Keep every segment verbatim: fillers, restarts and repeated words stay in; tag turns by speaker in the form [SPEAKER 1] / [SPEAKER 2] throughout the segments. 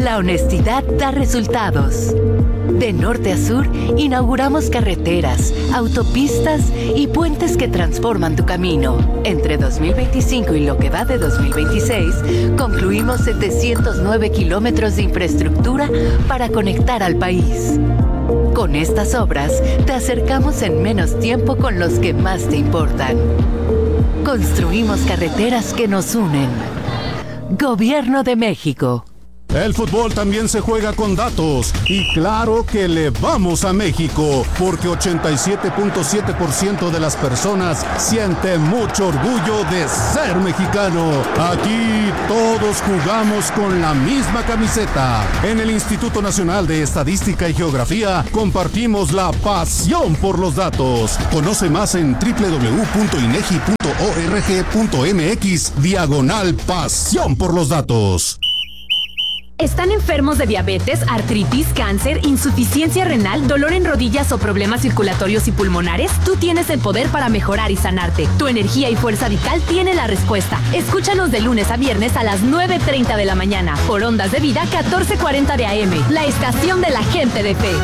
[SPEAKER 1] La honestidad da resultados. De norte a sur, inauguramos carreteras, autopistas y puentes que transforman tu camino. Entre dos mil veinticinco y lo que va de dos mil veintiséis, concluimos setecientos nueve kilómetros de infraestructura para conectar al país. Con estas obras, te acercamos en menos tiempo con los que más te importan. Construimos carreteras que nos unen. Gobierno de México.
[SPEAKER 2] El fútbol también se juega con datos y claro que le vamos a México porque ochenta y siete punto siete por ciento de las personas siente mucho orgullo de ser mexicano. Aquí todos jugamos con la misma camiseta. En el Instituto Nacional de Estadística y Geografía compartimos la pasión por los datos. Conoce más en doble u doble u doble u punto inegi punto org punto mx diagonal pasión por los datos.
[SPEAKER 3] ¿Están enfermos de diabetes, artritis, cáncer, insuficiencia renal, dolor en rodillas o problemas circulatorios y pulmonares? Tú tienes el poder para mejorar y sanarte. Tu energía y fuerza vital tiene la respuesta. Escúchanos de lunes a viernes a las nueve treinta de la mañana por Ondas de Vida catorce cuarenta de A M, la estación de la gente de fe.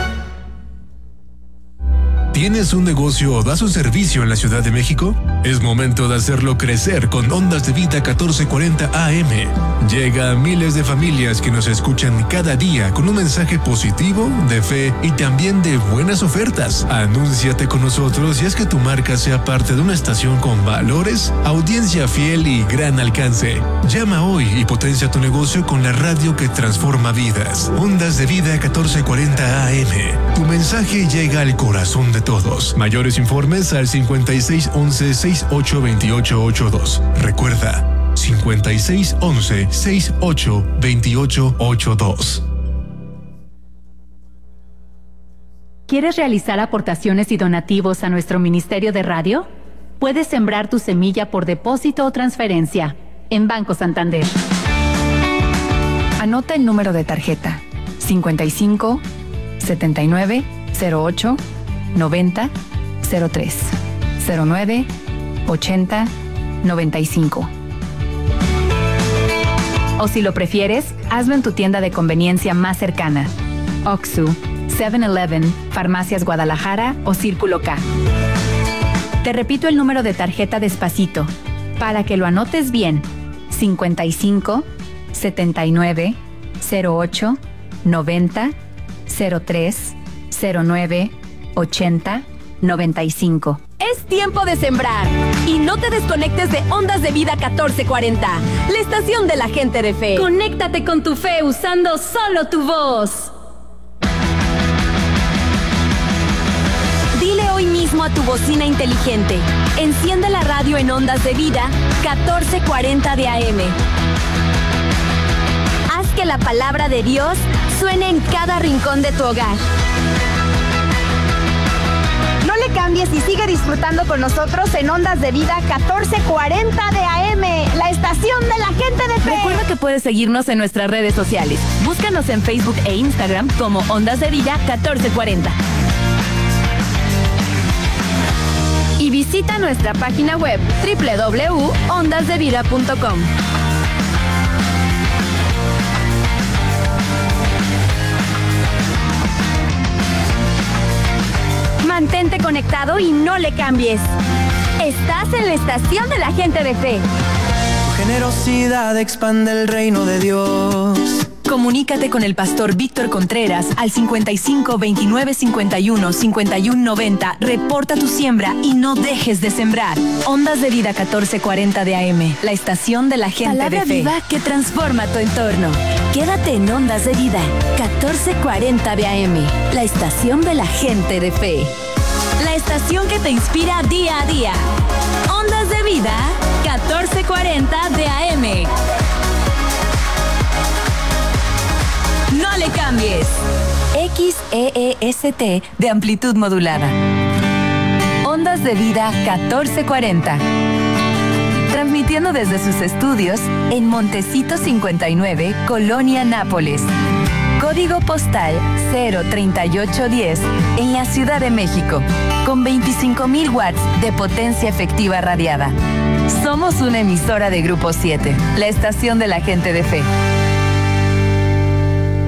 [SPEAKER 4] ¿Tienes un negocio o das un servicio en la Ciudad de México? Es momento de hacerlo crecer con Ondas de Vida catorce cuarenta A M. Llega a miles de familias que nos escuchan cada día con un mensaje positivo, de fe y también de buenas ofertas. Anúnciate con nosotros y haz que tu marca sea parte de una estación con valores, audiencia fiel y gran alcance. Llama hoy y potencia tu negocio con la radio que transforma vidas. Ondas de Vida catorce cuarenta A M. Tu mensaje llega al corazón de todos. Mayores informes al cincuenta y seis once sesenta y ocho veintiocho ochenta y dos. Recuerda, cincuenta y seis once sesenta y ocho veintiocho ochenta y dos.
[SPEAKER 3] ¿Quieres realizar aportaciones y donativos a nuestro Ministerio de Radio? Puedes sembrar tu semilla por depósito o transferencia en Banco Santander.
[SPEAKER 5] Anota el número de tarjeta cincuenta y cinco setenta y nueve cero ocho noventa cero tres cero nueve ochenta noventa y cinco. O si lo prefieres, hazlo en tu tienda de conveniencia más cercana. Oxxo, seven eleven, Farmacias Guadalajara o Círculo K. Te repito el número de tarjeta despacito, para que lo anotes bien. cincuenta y cinco setenta y nueve cero ocho noventa cero tres cero nueve ochenta noventa y cinco.
[SPEAKER 3] Es tiempo de sembrar y no te desconectes de Ondas de Vida catorce cuarenta, la estación de la gente de fe. Conéctate con tu fe usando solo tu voz. Dile hoy mismo a tu bocina inteligente: enciende la radio en Ondas de Vida catorce cuarenta de A M. Haz que la palabra de Dios suene en cada rincón de tu hogar.
[SPEAKER 6] No le cambies y sigue disfrutando con nosotros en Ondas de Vida catorce cuarenta de A M, la estación de la gente de fe.
[SPEAKER 3] Recuerda que puedes seguirnos en nuestras redes sociales. Búscanos en Facebook e Instagram como Ondas de Vida catorce cuarenta. Y visita nuestra página web doble u doble u doble u punto ondas de vida punto com. Mantente conectado y no le cambies. Estás en la estación de la gente de fe.
[SPEAKER 7] Tu generosidad expande el reino de Dios.
[SPEAKER 5] Comunícate con el pastor Víctor Contreras al cincuenta y cinco veintinueve cincuenta y uno cincuenta y uno noventa. Reporta tu siembra y no dejes de sembrar. Ondas de Vida catorce cuarenta de A M, la estación de la gente
[SPEAKER 3] Palabra
[SPEAKER 5] de fe.
[SPEAKER 3] viva que transforma tu entorno. Quédate en Ondas de Vida catorce cuarenta de A M, la estación de la gente de fe. La estación que te inspira día a día. Ondas de Vida catorce cuarenta de A M. No le cambies.
[SPEAKER 5] X E E S T de amplitud modulada. Ondas de Vida catorce cuarenta. Transmitiendo desde sus estudios en Montecito cincuenta y nueve, Colonia Nápoles. Código postal cero treinta y ocho diez en la Ciudad de México, con veinticinco mil watts de potencia efectiva radiada. Somos una emisora de Grupo siete, la estación de la gente de fe.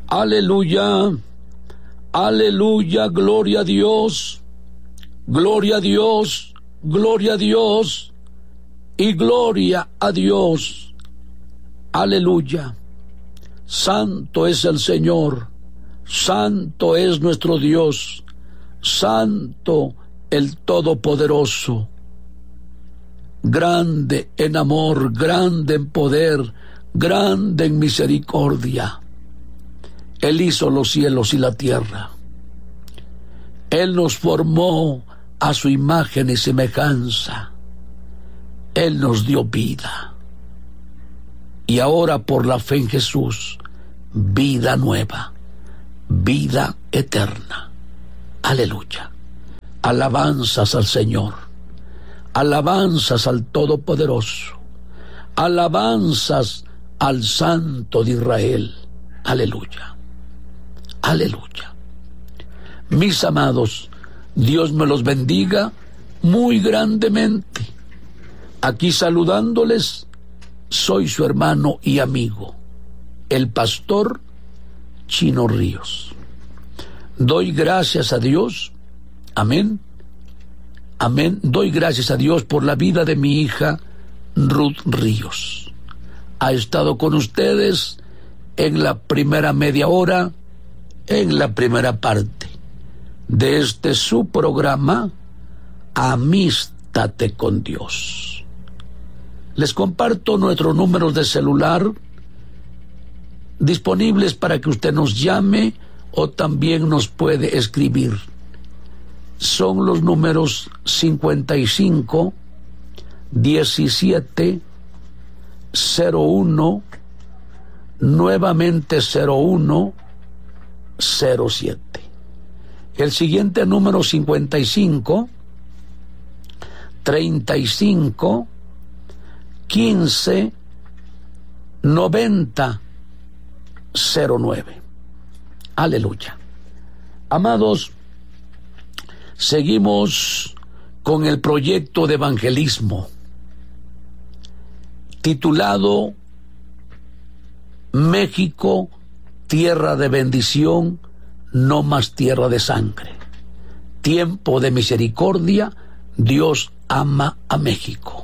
[SPEAKER 8] Aleluya, aleluya, gloria a Dios, gloria a Dios, gloria a Dios y gloria a Dios. Aleluya. Santo es el Señor, santo es nuestro Dios, santo el Todopoderoso. Grande en amor, grande en poder, grande en misericordia. Él hizo los cielos y la tierra. Él nos formó a su imagen y semejanza. Él nos dio vida. Y ahora por la fe en Jesús, vida nueva, vida eterna. Aleluya. Alabanzas al Señor. Alabanzas al Todopoderoso. Alabanzas al Santo de Israel. Aleluya. Aleluya. Mis amados, Dios me los bendiga muy grandemente. Aquí saludándoles, soy su hermano y amigo, el pastor Chino Ríos. Doy gracias a Dios, amén, amén, doy gracias a Dios por la vida de mi hija Ruth Ríos. Ha estado con ustedes en la primera media hora, en la primera parte de este su programa, Amístate con Dios. Les comparto nuestros números de celular disponibles para que usted nos llame o también nos puede escribir. Son los números cincuenta y cinco, diecisiete, cero uno, nuevamente cero uno, cero siete. El siguiente número cincuenta y cinco, treinta y cinco, quince, noventa, cero nueve. Aleluya. Amados, seguimos con el proyecto de evangelismo titulado México, tierra de bendición, no más tierra de sangre. Tiempo de misericordia, Dios ama a México.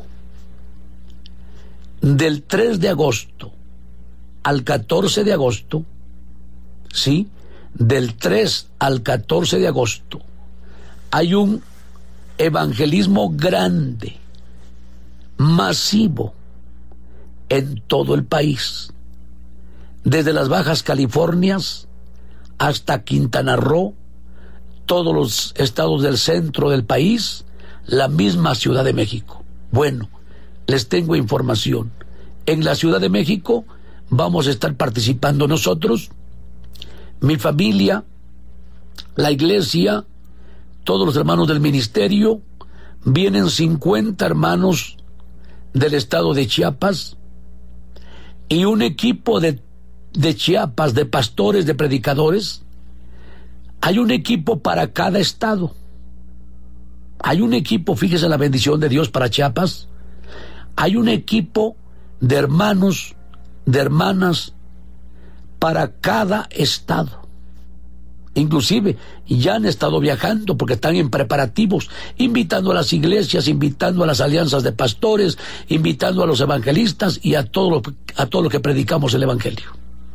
[SPEAKER 8] Del tres de agosto al catorce de agosto, sí, del tres al catorce de agosto, hay un evangelismo grande, masivo, en todo el país, desde las Bajas Californias hasta Quintana Roo, todos los estados del centro del país, la misma Ciudad de México. Bueno, les tengo información. En la Ciudad de México vamos a estar participando nosotros, mi familia, la iglesia, todos los hermanos del ministerio. Vienen cincuenta hermanos del estado de Chiapas y un equipo de, de Chiapas, de pastores, de predicadores. Hay un equipo para cada estado. Hay un equipo, fíjese la bendición de Dios para Chiapas. Hay un equipo de hermanos, de hermanas para cada estado. Inclusive ya han estado viajando porque están en preparativos, invitando a las iglesias, invitando a las alianzas de pastores, invitando a los evangelistas y a todo lo, a todo lo que predicamos el evangelio.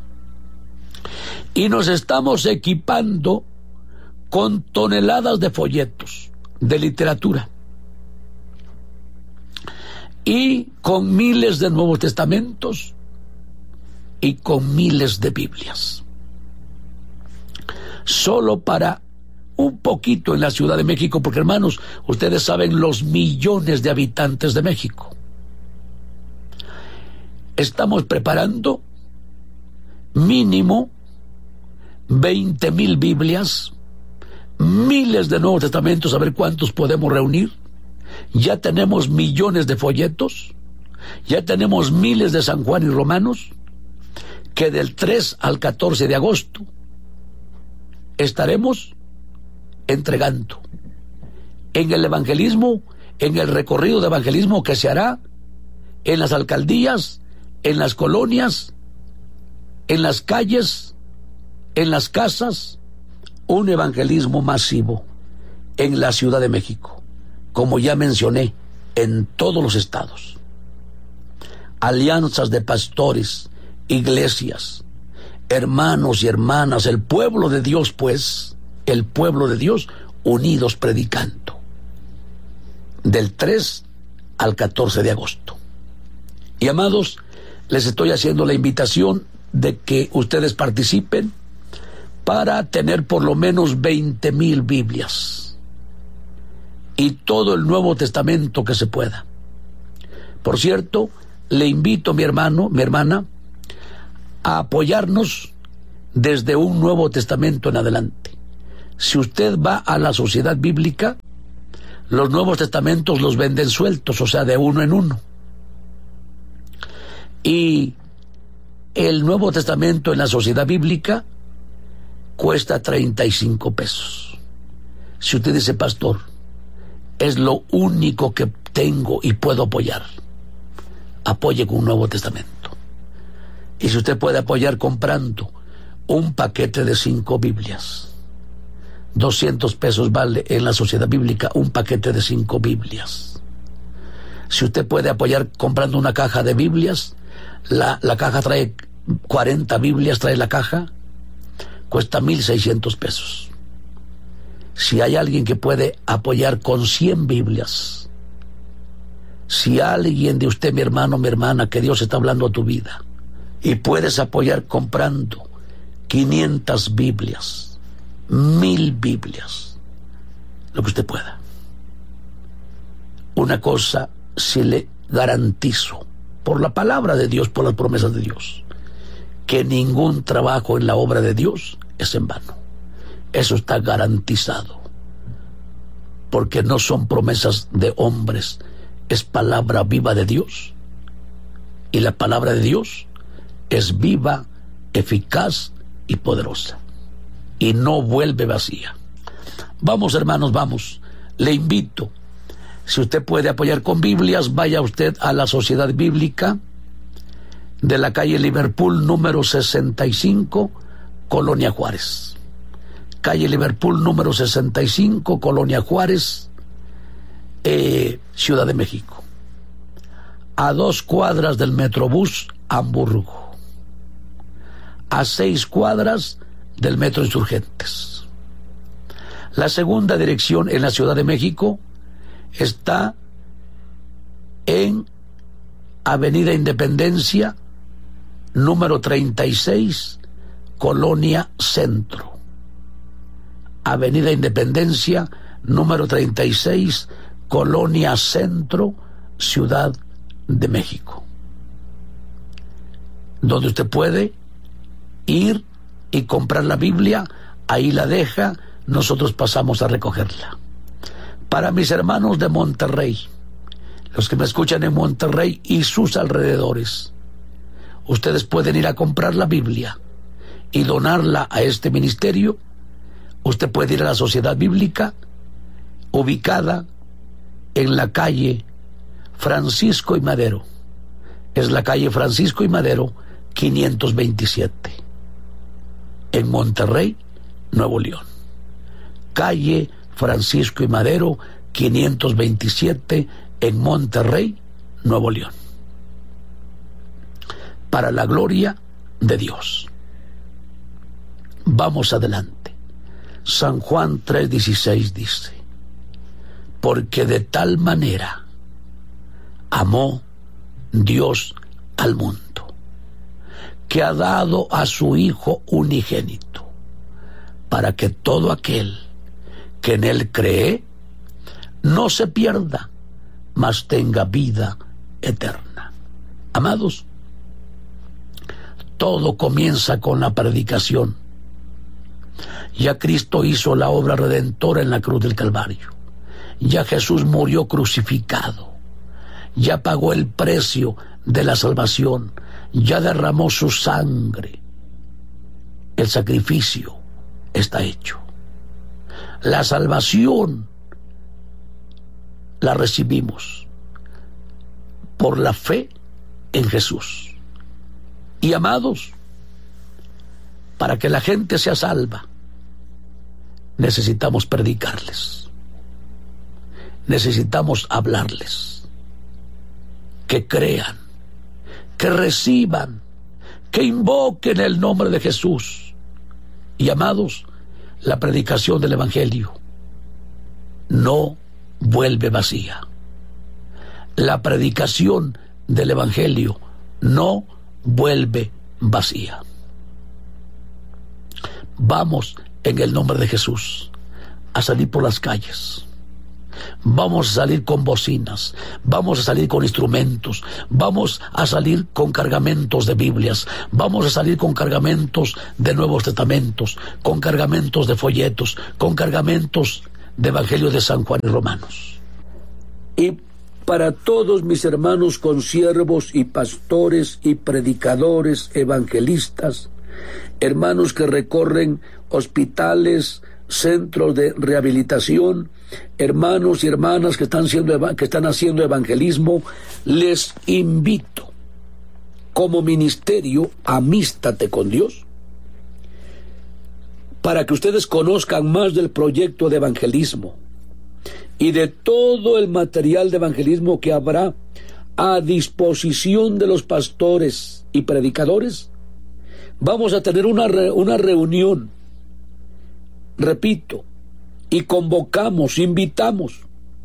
[SPEAKER 8] Y nos estamos equipando con toneladas de folletos, de literatura, y con miles de Nuevos Testamentos y con miles de Biblias. Solo para un poquito en la Ciudad de México, porque hermanos, ustedes saben los millones de habitantes de México. Estamos preparando mínimo veinte mil Biblias, miles de Nuevos Testamentos, a ver cuántos podemos reunir. Ya tenemos millones de folletos, ya tenemos miles de San Juan y Romanos, que del tres al catorce de agosto estaremos entregando en el evangelismo, en el recorrido de evangelismo que se hará en las alcaldías, en las colonias, en las calles, en las casas, un evangelismo masivo en la Ciudad de México, como ya mencioné, en todos los estados. Alianzas de pastores, iglesias, hermanos y hermanas, el pueblo de Dios, pues, el pueblo de Dios, unidos predicando. Del tres al catorce de agosto. Y amados, les estoy haciendo la invitación de que ustedes participen para tener por lo menos veinte mil Biblias y todo el Nuevo Testamento que se pueda. Por cierto, le invito, mi hermano, mi hermana, a apoyarnos desde un Nuevo Testamento en adelante. Si usted va a la Sociedad Bíblica, los Nuevos Testamentos los venden sueltos, o sea, de uno en uno. Y el Nuevo Testamento en la Sociedad Bíblica cuesta treinta y cinco pesos. Si usted dice, pastor, es lo único que tengo y puedo apoyar, apoye con un Nuevo Testamento. Y si usted puede apoyar comprando un paquete de cinco Biblias, doscientos pesos vale en la Sociedad Bíblica un paquete de cinco Biblias. Si usted puede apoyar comprando una caja de Biblias, la, la caja trae cuarenta Biblias, trae la caja, cuesta mil seiscientos pesos. Si hay alguien que puede apoyar con cien Biblias, si alguien de usted, mi hermano, mi hermana, que Dios está hablando a tu vida, y puedes apoyar comprando quinientas Biblias, mil Biblias, lo que usted pueda. Una cosa sí le garantizo, por la palabra de Dios, por las promesas de Dios, que ningún trabajo en la obra de Dios es en vano. Eso está garantizado, porque no son promesas de hombres, es palabra viva de Dios, y la palabra de Dios es viva, eficaz y poderosa, y no vuelve vacía. Vamos, hermanos, vamos. Le invito, si usted puede apoyar con Biblias, vaya usted a la Sociedad Bíblica de la calle Liverpool número sesenta y cinco, Colonia Juárez. Calle Liverpool número sesenta y cinco, Colonia Juárez, eh, Ciudad de México. A dos cuadras del Metrobús Hamburgo. A seis cuadras del Metro Insurgentes. La segunda dirección en la Ciudad de México está en Avenida Independencia, número treinta y seis, Colonia Centro. Avenida Independencia, número treinta y seis, Colonia Centro, Ciudad de México. Donde usted puede ir y comprar la Biblia, ahí la deja, nosotros pasamos a recogerla. Para mis hermanos de Monterrey, los que me escuchan en Monterrey y sus alrededores, ustedes pueden ir a comprar la Biblia y donarla a este ministerio. Usted puede ir a la Sociedad Bíblica, ubicada en la calle Francisco y Madero. Es la calle Francisco y Madero, quinientos veintisiete. En Monterrey, Nuevo León. Calle Francisco y Madero, quinientos veintisiete, en Monterrey, Nuevo León. Para la gloria de Dios. Vamos adelante. San Juan tres dieciséis dice: porque de tal manera amó Dios al mundo, que ha dado a su Hijo unigénito, para que todo aquel que en Él cree no se pierda, mas tenga vida eterna. Amados, todo comienza con la predicación. Ya Cristo hizo la obra redentora en la cruz del Calvario. Ya Jesús murió crucificado. Ya pagó el precio de la salvación. Ya derramó su sangre. El sacrificio está hecho. La salvación la recibimos por la fe en Jesús. Y amados, para que la gente sea salva, necesitamos predicarles. Necesitamos hablarles. Que crean, que reciban, que invoquen el nombre de Jesús. Y amados, la predicación del Evangelio no vuelve vacía. La predicación del Evangelio no vuelve vacía. Vamos en el nombre de Jesús a salir por las calles. Vamos a salir con bocinas, vamos a salir con instrumentos, vamos a salir con cargamentos de Biblias, vamos a salir con cargamentos de Nuevos Testamentos, con cargamentos de folletos, con cargamentos de Evangelio de San Juan y Romanos. Y para todos mis hermanos consiervos y pastores y predicadores, evangelistas, hermanos que recorren hospitales, centros de rehabilitación, hermanos y hermanas que están, siendo, que están haciendo evangelismo, les invito como ministerio Amístate con Dios, para que ustedes conozcan más del proyecto de evangelismo y de todo el material de evangelismo que habrá a disposición de los pastores y predicadores. Vamos a tener una, re, una reunión, repito, y convocamos, invitamos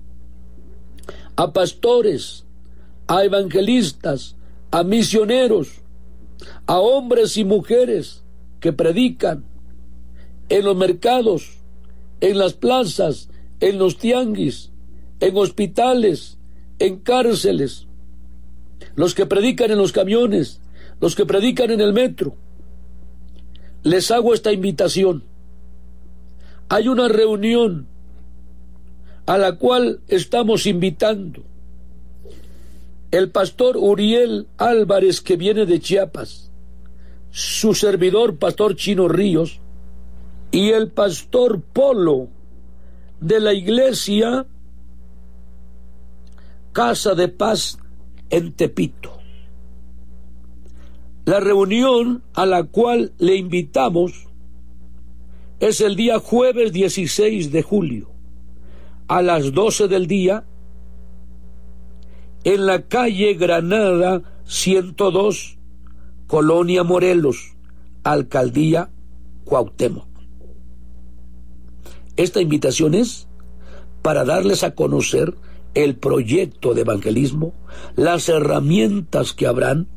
[SPEAKER 8] a pastores, a evangelistas, a misioneros, a hombres y mujeres que predican en los mercados, en las plazas, en los tianguis, en hospitales, en cárceles, los que predican en los camiones, los que predican en el metro. Les hago esta invitación. Hay una reunión a la cual estamos invitando el pastor Uriel Álvarez, que viene de Chiapas, su servidor, pastor Chino Ríos, y el pastor Polo de la iglesia Casa de Paz en Tepito. La reunión a la cual le invitamos es el día jueves dieciséis de julio a las doce del día en la calle Granada ciento dos, Colonia Morelos, Alcaldía Cuauhtémoc. Esta invitación es para darles a conocer el proyecto de evangelismo, las herramientas que habrán,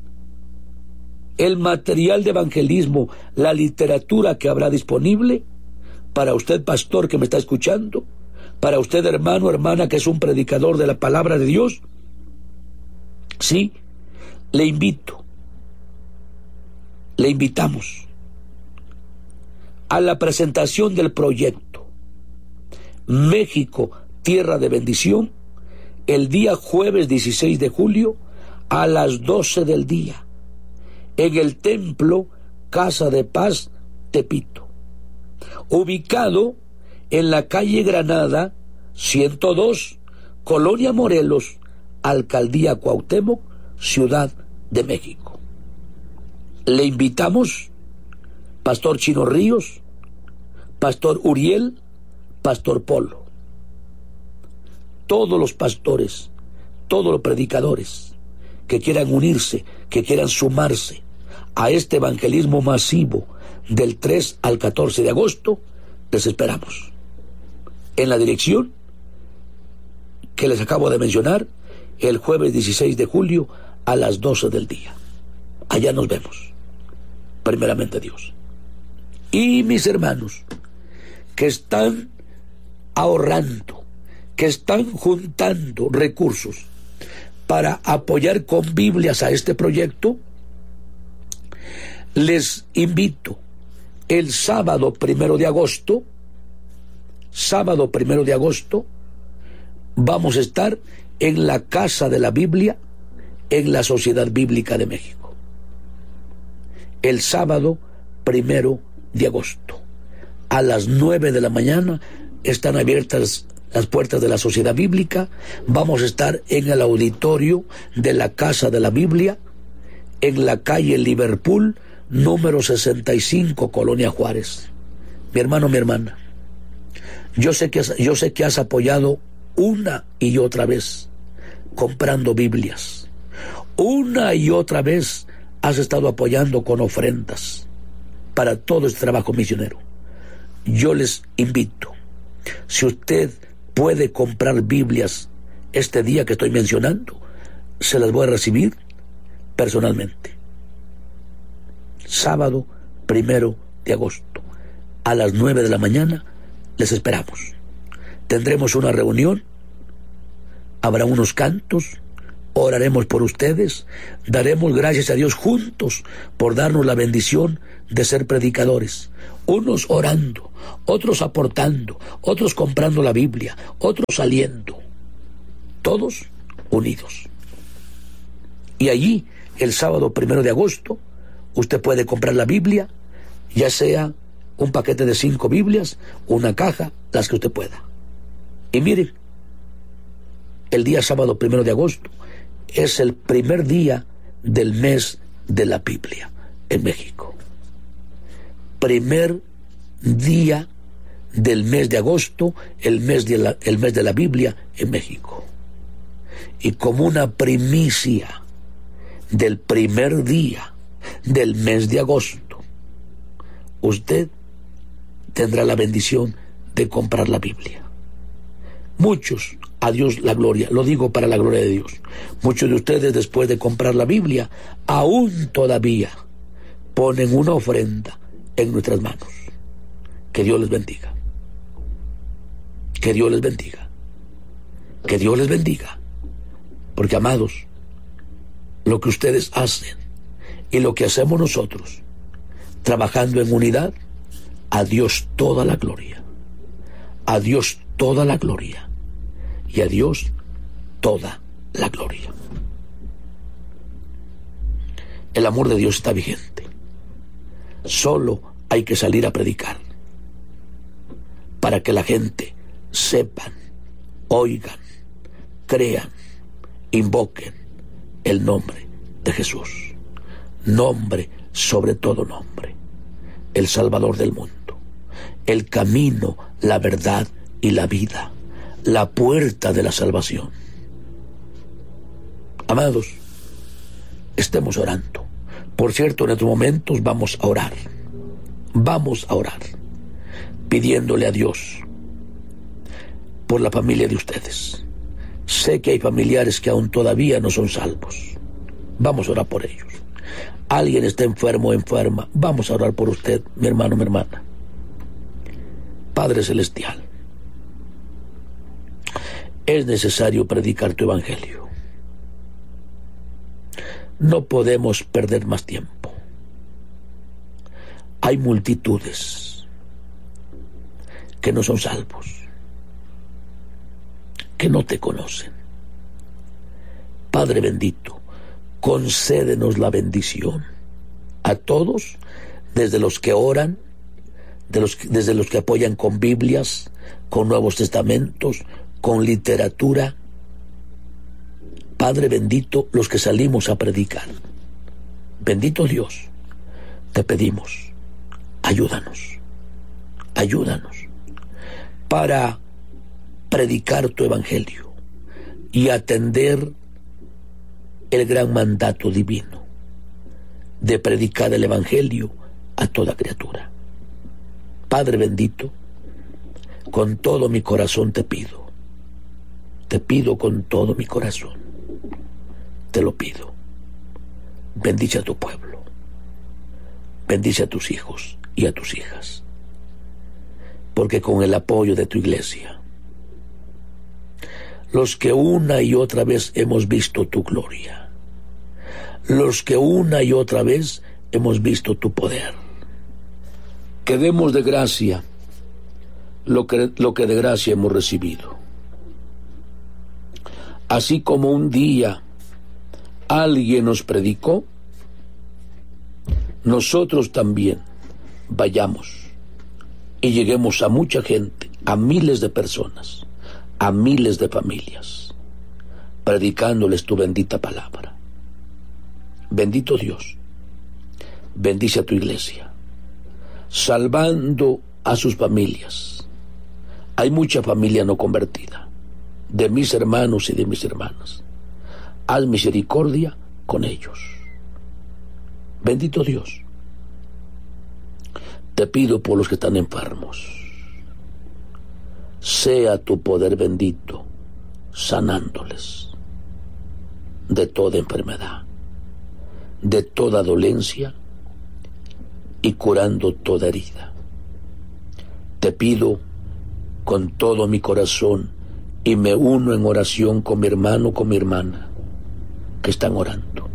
[SPEAKER 8] el material de evangelismo, la literatura que habrá disponible para usted, pastor, que me está escuchando, para usted, hermano, hermana, que es un predicador de la palabra de Dios. Sí, le invito, le invitamos a la presentación del proyecto México, Tierra de Bendición, el día jueves dieciséis de julio a las doce del día, en el templo Casa de Paz, Tepito, ubicado en la calle Granada ciento dos, Colonia Morelos, Alcaldía Cuauhtémoc, Ciudad de México. Le invitamos, pastor Chino Ríos, pastor Uriel, pastor Polo, todos los pastores, todos los predicadores que quieran unirse, que quieran sumarse a este evangelismo masivo del tres al catorce de agosto, les esperamos en la dirección que les acabo de mencionar, el jueves dieciséis de julio a las doce del día. Allá nos vemos, primeramente Dios. Y mis hermanos que están ahorrando, que están juntando recursos para apoyar con Biblias a este proyecto, les invito el sábado primero de agosto, sábado primero de agosto, vamos a estar en la Casa de la Biblia, en la Sociedad Bíblica de México. El sábado primero de agosto, a las nueve de la mañana, están abiertas las puertas de la Sociedad Bíblica. Vamos a estar en el auditorio de la Casa de la Biblia, en la calle Liverpool, número sesenta y cinco, Colonia Juárez. Mi hermano, mi hermana, yo sé que has, yo sé que has apoyado una y otra vez comprando Biblias. Una y otra vez has estado apoyando con ofrendas para todo este trabajo misionero. Yo les invito, si usted puede comprar Biblias este día que estoy mencionando, se las voy a recibir personalmente. Sábado primero de agosto, a las nueve de la mañana, les esperamos. Tendremos una reunión, habrá unos cantos, oraremos por ustedes, daremos gracias a Dios juntos por darnos la bendición de ser predicadores. Unos orando, otros aportando, otros comprando la Biblia, otros saliendo. Todos unidos. Y allí, el sábado primero de agosto, usted puede comprar la Biblia, ya sea un paquete de cinco Biblias, una caja, las que usted pueda. Y miren, el día sábado primero de agosto es el primer día del mes de la Biblia en México. Primer día del mes de agosto, el mes de la, el mes de la Biblia en México. Y como una primicia del primer día del mes de agosto, usted tendrá la bendición de comprar la Biblia. Muchos, a Dios la gloria, lo digo para la gloria de Dios, muchos de ustedes después de comprar la Biblia, aún todavía ponen una ofrenda en nuestras manos. Que Dios les bendiga. Que Dios les bendiga. Que Dios les bendiga. Porque, amados, lo que ustedes hacen y lo que hacemos nosotros, trabajando en unidad, a Dios toda la gloria. A Dios toda la gloria. Y a Dios toda la gloria. El amor de Dios está vigente. Solo hay que salir a predicar para que la gente sepan, oigan, crean, invoquen el nombre de Jesús. Nombre sobre todo nombre. El Salvador del mundo. El camino, la verdad y la vida. La puerta de la salvación. Amados, estemos orando. Por cierto, en estos momentos vamos a orar. Vamos a orar. Pidiéndole a Dios por la familia de ustedes. Sé que hay familiares que aún todavía no son salvos. Vamos a orar por ellos. Alguien está enfermo o enferma. Vamos a orar por usted, mi hermano, mi hermana. Padre Celestial, es necesario predicar tu evangelio. No podemos perder más tiempo. Hay multitudes que no son salvos, que no te conocen. Padre bendito, concédenos la bendición a todos, desde los que oran, de los, desde los que apoyan con Biblias, con Nuevos Testamentos, con literatura. Padre bendito, los que salimos a predicar. Bendito Dios, te pedimos, ayúdanos, ayúdanos para predicar tu evangelio y atender el gran mandato divino de predicar el evangelio a toda criatura. Padre bendito, con todo mi corazón te pido, te pido con todo mi corazón, te lo pido, bendice a tu pueblo, bendice a tus hijos y a tus hijas, porque con el apoyo de tu iglesia, los que una y otra vez hemos visto tu gloria, los que una y otra vez hemos visto tu poder, que demos de gracia lo que, lo que de gracia hemos recibido. Así como un día alguien nos predicó, nosotros también vayamos y lleguemos a mucha gente, a miles de personas, a miles de familias, predicándoles tu bendita palabra. Bendito Dios, bendice a tu iglesia, salvando a sus familias. Hay mucha familia no convertida, de mis hermanos y de mis hermanas. Haz misericordia con ellos. Bendito Dios. Te pido por los que están enfermos. Sea tu poder bendito sanándoles de toda enfermedad, de toda dolencia y curando toda herida. Te pido con todo mi corazón y me uno en oración con mi hermano, con mi hermana que están orando.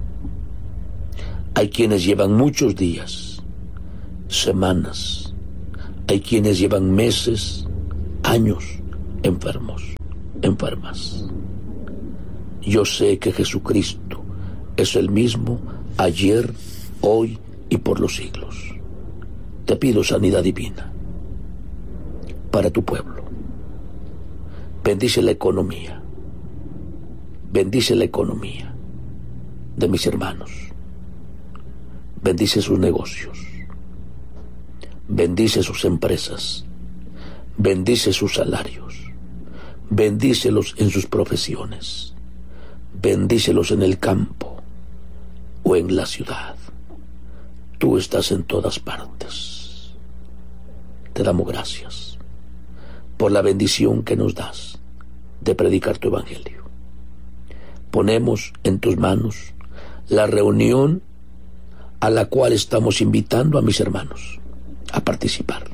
[SPEAKER 8] Hay quienes llevan muchos días, semanas, hay quienes llevan meses, años enfermos, enfermas. Yo sé que Jesucristo es el mismo ayer, hoy y por los siglos. Te pido sanidad divina para tu pueblo. Bendice la economía. Bendice la economía de mis hermanos. Bendice sus negocios. Bendice sus empresas. Bendice sus salarios. Bendícelos en sus profesiones. Bendícelos en el campo o en la ciudad. Tú estás en todas partes. Te damos gracias por la bendición que nos das de predicar tu evangelio. Ponemos en tus manos la reunión a la cual estamos invitando a mis hermanos a participar.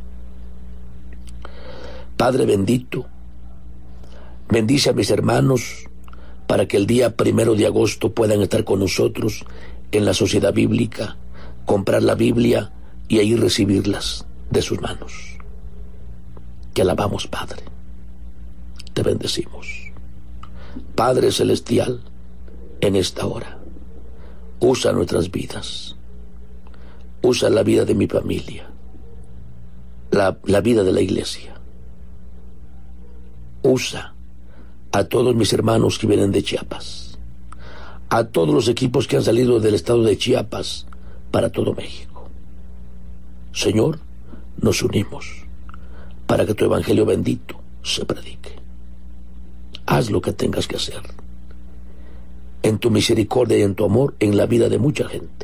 [SPEAKER 8] Padre bendito, bendice a mis hermanos para que el día primero de agosto puedan estar con nosotros en la Sociedad Bíblica, comprar la Biblia y ahí recibirlas de sus manos. Te alabamos, Padre. Te bendecimos. Padre Celestial, en esta hora, usa nuestras vidas. Usa la vida de mi familia, la, la vida de la iglesia. Usa a todos mis hermanos que vienen de Chiapas, a todos los equipos que han salido del estado de Chiapas para todo México. Señor, nos unimos para que tu evangelio bendito se predique. Haz lo que tengas que hacer en tu misericordia y en tu amor en la vida de mucha gente.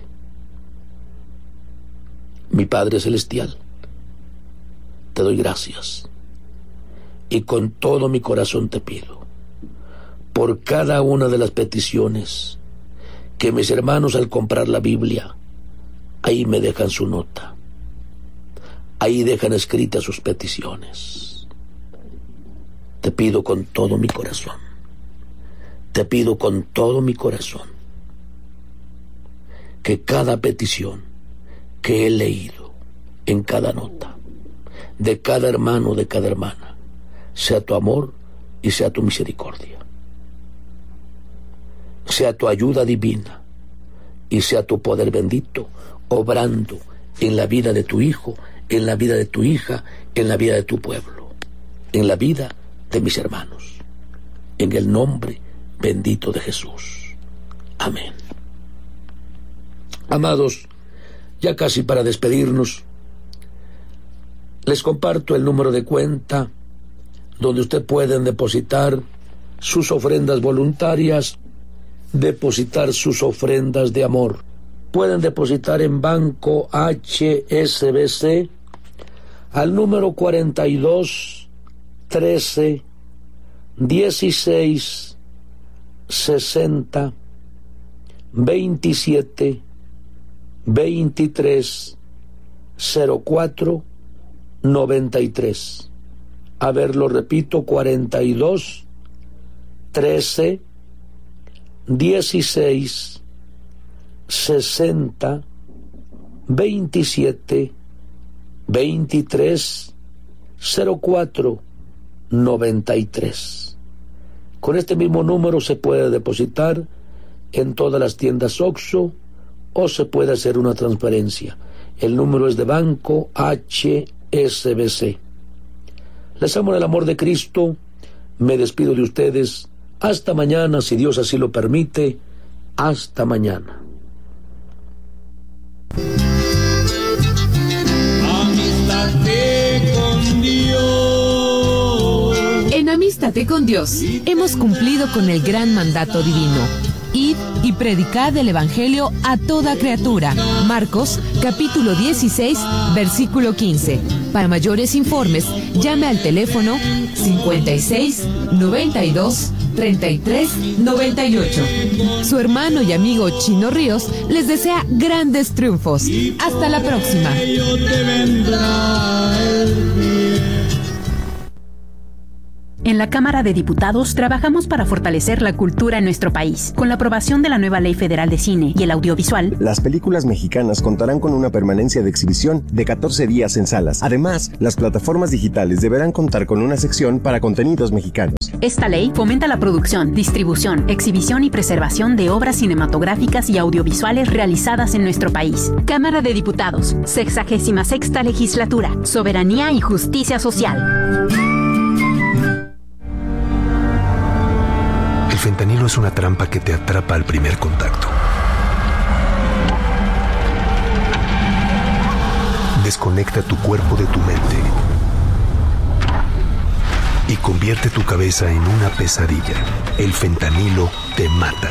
[SPEAKER 8] Mi Padre Celestial, te doy gracias y con todo mi corazón te pido por cada una de las peticiones que mis hermanos al comprar la Biblia ahí me dejan su nota, ahí dejan escritas sus peticiones. Te pido con todo mi corazón, te pido con todo mi corazón que cada petición que he leído en cada nota de cada hermano, de cada hermana, sea tu amor y sea tu misericordia, sea tu ayuda divina y sea tu poder bendito obrando en la vida de tu hijo, en la vida de tu hija, en la vida de tu pueblo, en la vida de mis hermanos, en el nombre bendito de Jesús. Amén. Amados, ya casi para despedirnos, les comparto el número de cuenta donde usted pueden depositar sus ofrendas voluntarias, depositar sus ofrendas de amor. Pueden depositar en Banco H S B C al número cuarenta y dos, trece, dieciséis, sesenta, veintisiete, veintitrés, cero cuatro, noventa y tres. A ver, lo repito, cuarenta y dos, trece, dieciséis, sesenta, veintisiete, veintitrés, cero cuatro, noventa y tres. Con este mismo número se puede depositar en todas las tiendas OXXO o se puede hacer una transferencia. El número es de Banco H S B C. Les amo en el amor de Cristo. Me despido de ustedes. Hasta mañana, si Dios así lo permite. Hasta mañana.
[SPEAKER 9] En Amístate con Dios hemos cumplido con el gran mandato divino. Id y predicad el Evangelio a toda criatura. Marcos, capítulo dieciséis, versículo quince. Para mayores informes, llame al teléfono cincuenta y seis, noventa y dos, treinta y tres, noventa y ocho. Su hermano y amigo Chino Ríos les desea grandes triunfos. Hasta la próxima.
[SPEAKER 3] En la Cámara de Diputados trabajamos para fortalecer la cultura en nuestro país. Con la aprobación de la nueva Ley Federal de Cine y el Audiovisual,
[SPEAKER 10] las películas mexicanas contarán con una permanencia de exhibición de catorce días en salas. Además, las plataformas digitales deberán contar con una sección para contenidos mexicanos.
[SPEAKER 3] Esta ley fomenta la producción, distribución, exhibición y preservación de obras cinematográficas y audiovisuales realizadas en nuestro país. Cámara de Diputados, sexagésima sexta Legislatura, Soberanía y Justicia Social.
[SPEAKER 11] El fentanilo es una trampa que te atrapa al primer contacto. Desconecta tu cuerpo de tu mente y convierte tu cabeza en una pesadilla. El fentanilo te mata.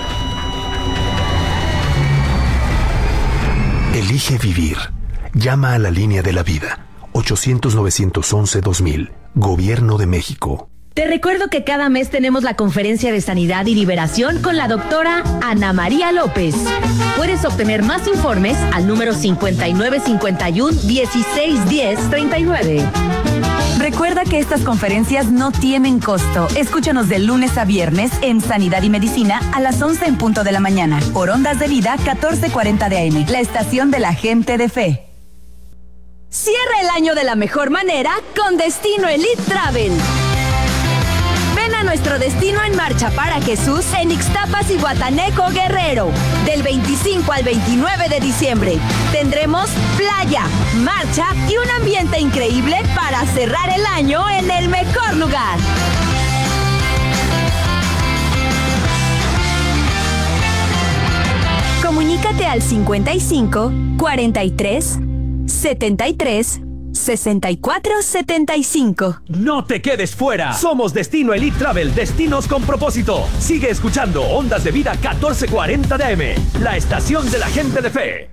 [SPEAKER 11] Elige vivir. Llama a la línea de la vida. ochocientos, novecientos once, dos mil. Gobierno de México.
[SPEAKER 12] Te recuerdo que cada mes tenemos la conferencia de sanidad y liberación con la doctora Ana María López. Puedes obtener más informes al número cincuenta y nueve cincuenta y uno, dieciséis diez, treinta y nueve.
[SPEAKER 5] Recuerda que estas conferencias no tienen costo. Escúchanos de lunes a viernes en Sanidad y Medicina a las once en punto de la mañana. Por Ondas de Vida catorce cuarenta de A M, la estación de la gente de fe.
[SPEAKER 6] Cierra el año de la mejor manera con Destino Elite Travel. Ven a nuestro destino en marcha para Jesús en Ixtapas y Guataneco, Guerrero. Del veinticinco al veintinueve de diciembre. Tendremos playa, marcha y un ambiente increíble para cerrar el año en el mejor lugar. Comunícate al cincuenta y cinco, cuarenta y tres, setenta y tres, sesenta y cuatro setenta y cinco.
[SPEAKER 13] No te quedes fuera. Somos Destino Elite Travel, destinos con propósito. Sigue escuchando Ondas de Vida catorce cuarenta de A M, la estación de la gente de fe.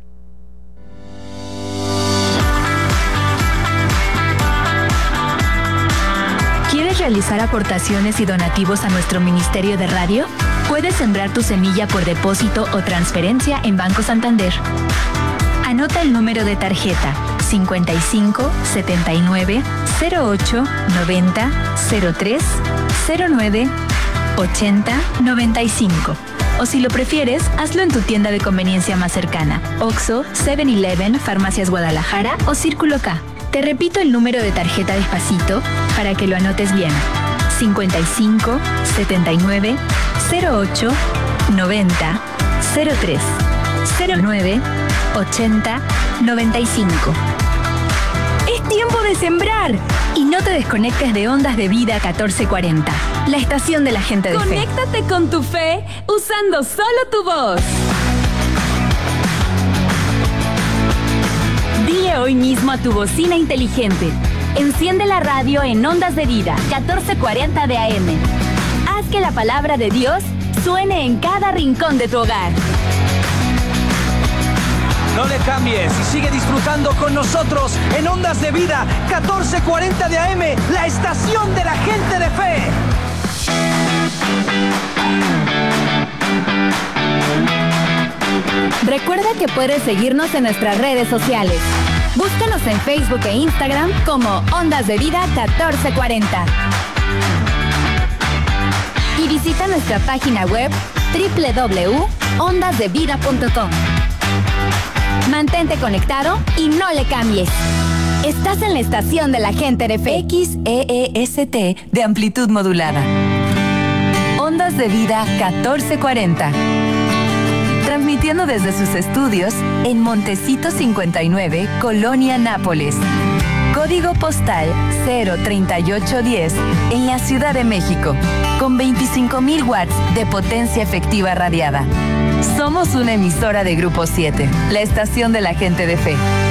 [SPEAKER 3] ¿Quieres realizar aportaciones y donativos a nuestro Ministerio de Radio? Puedes sembrar tu semilla por depósito o transferencia en Banco Santander. Anota el número de tarjeta cincuenta y cinco, setenta y nueve, cero ocho, noventa, cero tres, cero nueve, ochenta, noventa y cinco. O si lo prefieres, hazlo en tu tienda de conveniencia más cercana. Oxxo, seven eleven, Farmacias Guadalajara o Círculo K. Te repito el número de tarjeta despacito para que lo anotes bien. cincuenta y cinco, setenta y nueve, cero ocho, noventa, cero tres, cero nueve, ochenta, noventa y cinco. Es tiempo de sembrar. Y no te desconectes de Ondas de Vida catorce cuarenta, la estación de la gente de fe.
[SPEAKER 6] Conéctate con tu fe usando solo tu voz.
[SPEAKER 3] Dile hoy mismo a tu bocina inteligente: enciende la radio en Ondas de Vida catorce cuarenta de A M. Haz que la palabra de Dios suene en cada rincón de tu hogar.
[SPEAKER 13] No le cambies y sigue disfrutando con nosotros en Ondas de Vida catorce cuarenta de A M, la estación de la gente de fe.
[SPEAKER 6] Recuerda que puedes seguirnos en nuestras redes sociales. Búscanos en Facebook e Instagram como Ondas de Vida catorce cuarenta. Y visita nuestra página web doble u doble u doble u punto ondas de vida punto com. Mantente conectado y no le cambies. Estás en la estación de la gente de fe.
[SPEAKER 5] X E E S T de amplitud modulada. Ondas de Vida catorce cuarenta. Transmitiendo desde sus estudios en Montecito cincuenta y nueve, Colonia Nápoles. Código postal cero treinta y ocho diez en la Ciudad de México. Con veinticinco mil watts de potencia efectiva radiada. Somos una emisora de Grupo siete, la estación de la gente de fe.